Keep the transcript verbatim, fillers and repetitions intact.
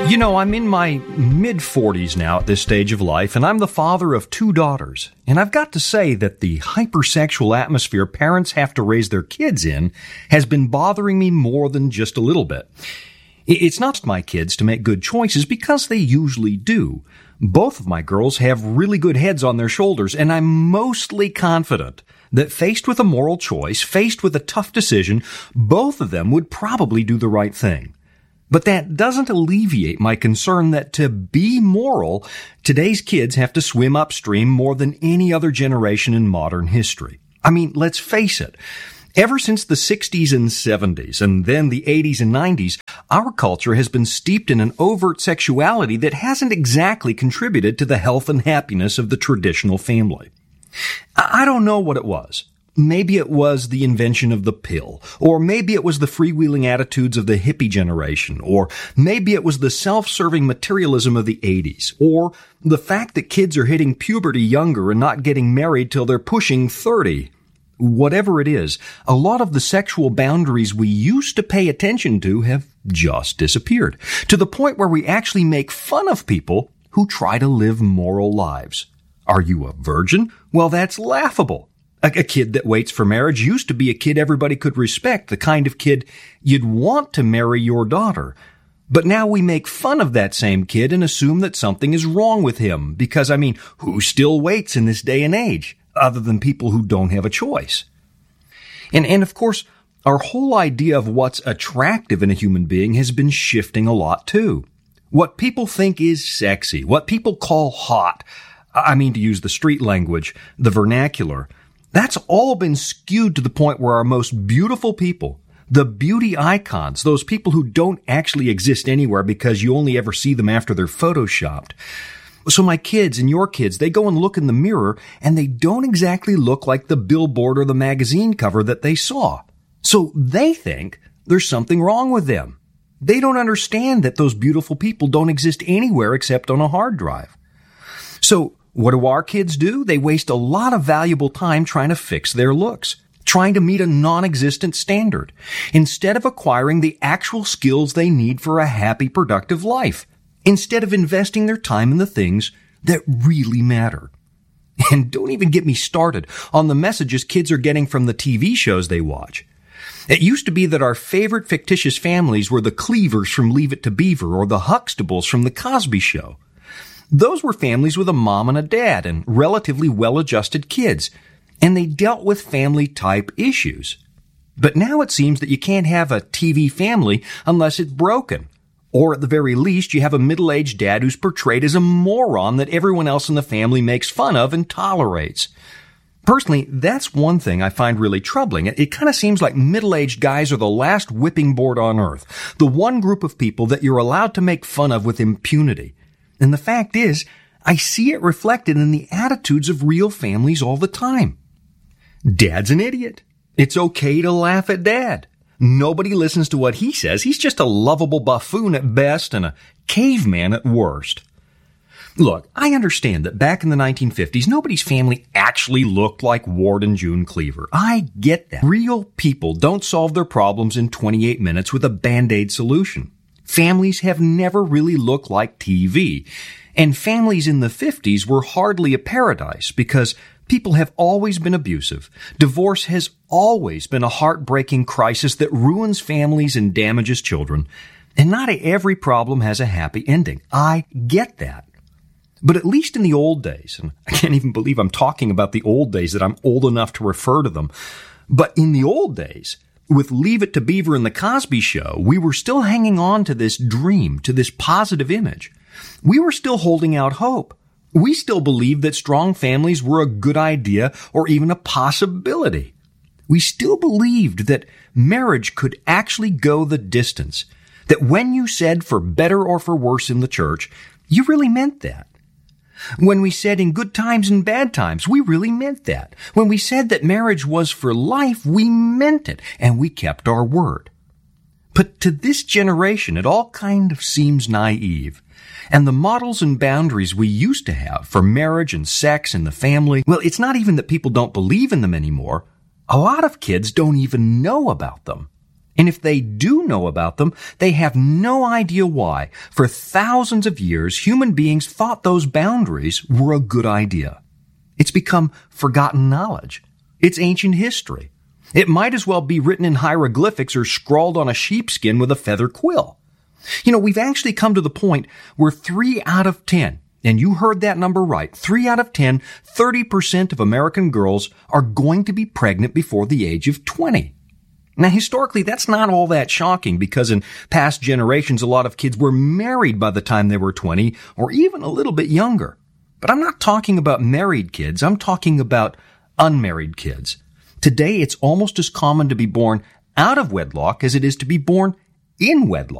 You know, I'm in my mid-forties now at this stage of life, and I'm the father of two daughters. And I've got to say that the hypersexual atmosphere parents have to raise their kids in has been bothering me more than just a little bit. It's not my kids to make good choices because they usually do. Both of my girls have really good heads on their shoulders, and I'm mostly confident that faced with a moral choice, faced with a tough decision, both of them would probably do the right thing. But that doesn't alleviate my concern that to be moral, today's kids have to swim upstream more than any other generation in modern history. I mean, let's face it. Ever since the sixties and seventies, and then the eighties and nineties, our culture has been steeped in an overt sexuality that hasn't exactly contributed to the health and happiness of the traditional family. I don't know what it was. Maybe it was the invention of the pill, or maybe it was the freewheeling attitudes of the hippie generation, or maybe it was the self-serving materialism of the eighties, or the fact that kids are hitting puberty younger and not getting married till they're pushing thirty. Whatever it is, a lot of the sexual boundaries we used to pay attention to have just disappeared, to the point where we actually make fun of people who try to live moral lives. Are you a virgin? Well, that's laughable. A, a kid that waits for marriage used to be a kid everybody could respect, the kind of kid you'd want to marry your daughter. But now we make fun of that same kid and assume that something is wrong with him, because, I mean, who still waits in this day and age, other than people who don't have a choice? And, and of course, our whole idea of what's attractive in a human being has been shifting a lot, too. What people think is sexy, what people call hot, I mean, to use the street language, the vernacular, that's all been skewed to the point where our most beautiful people, the beauty icons, those people who don't actually exist anywhere because you only ever see them after they're photoshopped. So my kids and your kids, they go and look in the mirror and they don't exactly look like the billboard or the magazine cover that they saw. So they think there's something wrong with them. They don't understand that those beautiful people don't exist anywhere except on a hard drive. So what do our kids do? They waste a lot of valuable time trying to fix their looks, trying to meet a non-existent standard, instead of acquiring the actual skills they need for a happy, productive life, instead of investing their time in the things that really matter. And don't even get me started on the messages kids are getting from the T V shows they watch. It used to be that our favorite fictitious families were the Cleavers from Leave It to Beaver or the Huxtables from The Cosby Show. Those were families with a mom and a dad and relatively well-adjusted kids, and they dealt with family-type issues. But now it seems that you can't have a T V family unless it's broken. Or at the very least, you have a middle-aged dad who's portrayed as a moron that everyone else in the family makes fun of and tolerates. Personally, that's one thing I find really troubling. It, it kind of seems like middle-aged guys are the last whipping board on earth, the one group of people that you're allowed to make fun of with impunity. And the fact is, I see it reflected in the attitudes of real families all the time. Dad's an idiot. It's okay to laugh at Dad. Nobody listens to what he says. He's just a lovable buffoon at best and a caveman at worst. Look, I understand that back in the nineteen fifties, nobody's family actually looked like Ward and June Cleaver. I get that. Real people don't solve their problems in twenty-eight minutes with a Band-Aid solution. Families have never really looked like T V. And families in the fifties were hardly a paradise because people have always been abusive. Divorce has always been a heartbreaking crisis that ruins families and damages children. And not every problem has a happy ending. I get that. But at least in the old days, and I can't even believe I'm talking about the old days, that I'm old enough to refer to them. But in the old days, with Leave It to Beaver and The Cosby Show, we were still hanging on to this dream, to this positive image. We were still holding out hope. We still believed that strong families were a good idea or even a possibility. We still believed that marriage could actually go the distance, that when you said for better or for worse in the church, you really meant that. When we said in good times and bad times, we really meant that. When we said that marriage was for life, we meant it, and we kept our word. But to this generation, it all kind of seems naive. And the models and boundaries we used to have for marriage and sex and the family, well, it's not even that people don't believe in them anymore. A lot of kids don't even know about them. And if they do know about them, they have no idea why. For thousands of years, human beings thought those boundaries were a good idea. It's become forgotten knowledge. It's ancient history. It might as well be written in hieroglyphics or scrawled on a sheepskin with a feather quill. You know, we've actually come to the point where three out of ten, and you heard that number right, three out of ten, thirty percent of American girls are going to be pregnant before the age of twenty. Now, historically, that's not all that shocking because in past generations, a lot of kids were married by the time they were twenty or even a little bit younger. But I'm not talking about married kids. I'm talking about unmarried kids. Today, it's almost as common to be born out of wedlock as it is to be born in wedlock.